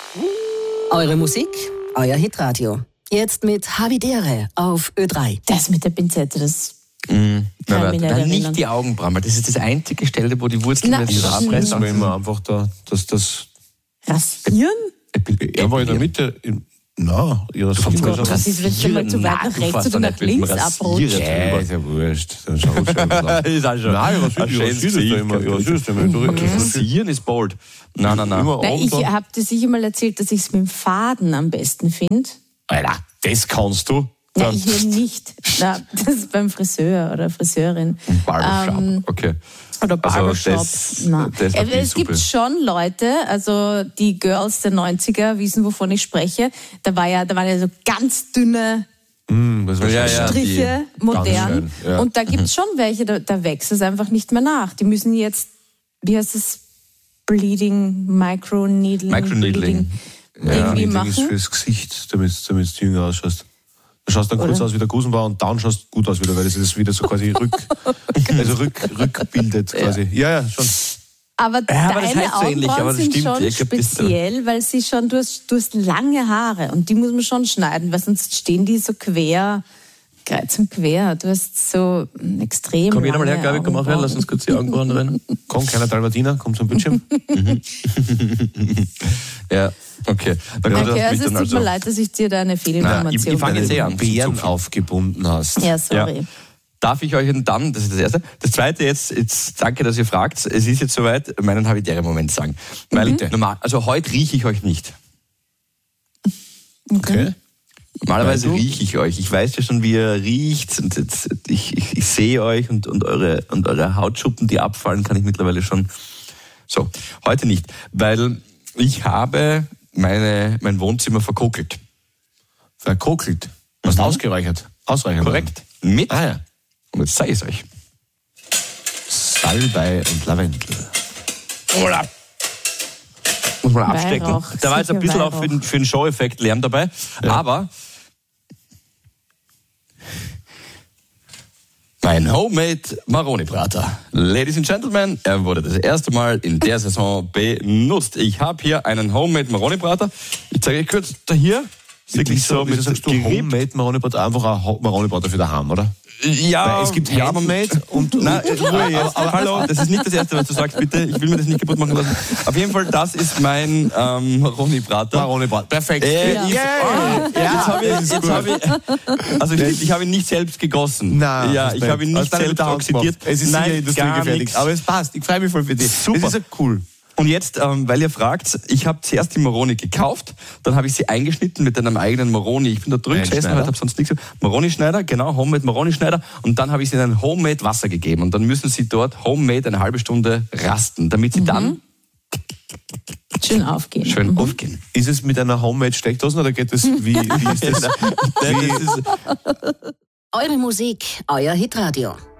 Eure Musik, euer Hitradio. Jetzt mit Havidere auf Ö3. Das mit der Pinzette, das kann mich nicht erinnern. Nicht die Augenbrauen, weil das ist das einzige Stelle, wo die Wurzeln nicht abreißen. Wenn man einfach da, das Rasieren? er war in der Mitte. Nein, ihre Das ist, wenn du mal zu weit nach rechts oder nach links abrutscht. Ja, ist ja wurscht. Dann schau schon. ist auch schon Nein, Rasieren ist bold. Nein. Ich habe dir sicher mal erzählt, dass ich es mit dem Faden am besten finde. Alter, das kannst du. Ja, ich hier nicht. Na, das ist beim Friseur oder Friseurin. Barbershop, okay. Oder Barbershop. Also es gibt schon Leute, also die Girls der 90er wissen, wovon ich spreche. Da waren ja so ganz dünne Striche, modern. Ja. Und da gibt es schon welche, da wächst es einfach nicht mehr nach. Die müssen jetzt, wie heißt es, Microneedling. Irgendwie machen. Das ist fürs Gesicht, damit du jünger ausschaust. Du schaust dann kurz aus wie der Gusenbauer und dann schaust du gut aus wieder, weil das ist wieder so quasi rückbildet quasi. Ja, schon. Aber das deine heißt so ähnlich, Augenbrauen aber das sind stimmt. schon Ich glaub, das- speziell, weil sie schon, du hast lange Haare und die muss man schon schneiden, weil sonst stehen die so quer, kreuz und quer. Du hast so extrem Komm, jeder mal her, lange glaube ich, komm auch her, Augenbrauen. lass uns kurz die Augenbrauen rein. Komm, kleiner Dalmatiner, komm zum Bildschirm. Ja, okay. Dann Okay, kannst du das also es mit tut mir leid, dass ich dir da eine Fehlinformation ich fange jetzt gebe. an. Bären aufgebunden hast. Ja, sorry. Darf ich euch dann, das ist das Erste. Das Zweite jetzt danke, dass ihr fragt. Es ist jetzt soweit, meinen Havidere-Moment sagen. Weil normal, also heute rieche ich euch nicht. Okay. Normalerweise rieche ich euch. Ich weiß ja schon, wie ihr riecht. Und jetzt, ich sehe euch und eure Hautschuppen, die abfallen, kann ich mittlerweile schon. So, heute nicht. Weil ich habe mein Wohnzimmer verkokelt. Verkokelt. Du hast ausgereichert. Ausreichend. Korrekt. Mit. Ah ja. Und jetzt zeige ich es euch. Salbei und Lavendel. Oder? Muss man abstecken. Weihrauch, Da war jetzt ein bisschen auch Weihrauch. für den Show-Effekt Lärm dabei. Ja. Aber mein Homemade Maroni-Brater. Ladies and Gentlemen, er wurde das erste Mal in der Saison benutzt. Ich habe hier einen Homemade Maroni-Brater. Ich zeige euch kurz da hier. Wirklich so mit sagst du geriebt. Homemade Maroni-Brater, einfach ein Maroni-Brater für daheim, oder? Ja, Weil es gibt ja, Handmade und Nein, Ruhe jetzt. Hallo, das ist nicht das Erste, was du sagst, bitte. Ich will mir das nicht kaputt machen lassen. Auf jeden Fall, das ist mein Maroni-Brater. Maroni-Brater. Perfekt. Jetzt habe ich habe ihn nicht selbst gegossen. Nein, ja, ich habe ihn nicht selbst oxidiert. Es ist sicher industriegefertigt, aber es passt. Ich freue mich voll für dich. Super. Das ist ja cool. Und jetzt, weil ihr fragt, ich habe zuerst die Maroni gekauft, dann habe ich sie eingeschnitten mit einem eigenen Maroni. Ich bin da drüben gesessen, habe sonst nichts. Maroni-Schneider, genau, Homemade Maroni-Schneider. Und dann habe ich sie in ein Homemade Wasser gegeben. Und dann müssen sie dort Homemade eine halbe Stunde rasten, damit sie dann Schön aufgehen. schön aufgehen. Ist es mit einer Homemade-Steckdose oder geht das, wie ist das? Eure Musik, euer Hitradio.